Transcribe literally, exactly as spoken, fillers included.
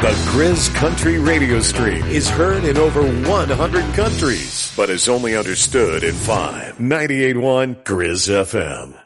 The Grizz Country radio stream is heard in over one hundred countries, but is only understood in five. ninety-eight point one Grizz F M.